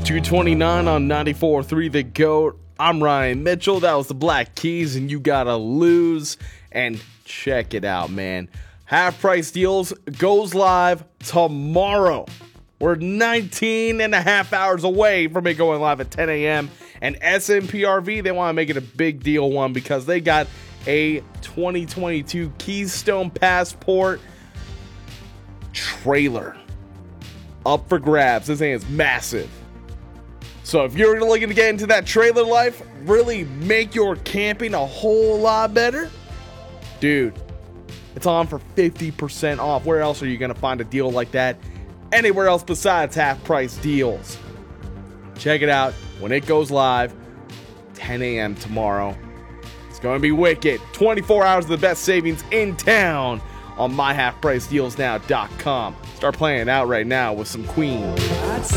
229 on 94.3 The GOAT. I'm Ryan Mitchell. That was the Black Keys, and you gotta lose. And check it out, man. Half Price Deals goes live tomorrow. We're 19 and a half hours away from it going live at 10 a.m. And SMPRV, they want to make it a big deal one because they got a 2022 Keystone Passport trailer up for grabs. This thing is massive. So if you're looking to get into that trailer life, really make your camping a whole lot better, dude, it's on for 50% off. Where else are you going to find a deal like that? Anywhere else besides Half Price Deals. Check it out when it goes live, 10 a.m. tomorrow. It's going to be wicked. 24 hours of the best savings in town on myhalfpricedealsnow.com. Start playing it out right now with some Queen.